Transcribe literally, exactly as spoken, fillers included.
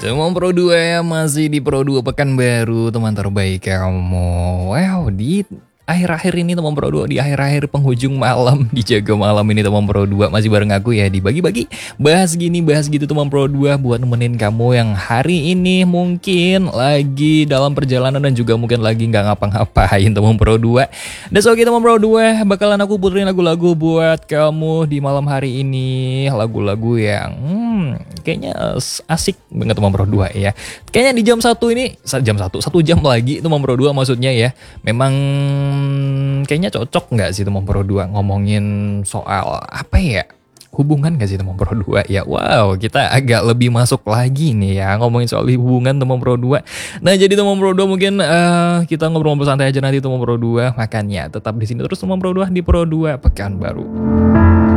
Teman Pro dua ya, masih di Pro dua Pekanbaru, teman terbaik kamu. Wow, di akhir-akhir ini teman Pro dua, di akhir-akhir penghujung malam, di jaga malam ini teman Pro dua masih bareng aku ya, dibagi-bagi bahas gini, bahas gitu teman Pro dua buat nemenin kamu yang hari ini mungkin lagi dalam perjalanan dan juga mungkin lagi nggak ngapa-ngapain teman Pro dua. Dan so kita teman Pro dua bakalan aku puterin lagu-lagu buat kamu di malam hari ini, lagu-lagu yang hmm, kayaknya asik banget teman Pro dua ya. Kayaknya di jam satu ini, jam satu, satu jam lagi teman Pro dua maksudnya ya. Memang kayaknya cocok nggak sih teman Pro dua ngomongin soal apa ya? Hubungan gak sih teman Pro dua ya? Wow, kita agak lebih masuk lagi nih ya ngomongin soal hubungan teman Pro dua. Nah, jadi teman Pro dua mungkin uh, kita ngobrol-ngobrol santai aja nanti teman Pro dua. Makanya tetap di sini terus teman Pro dua di Pro dua Pekanbaru.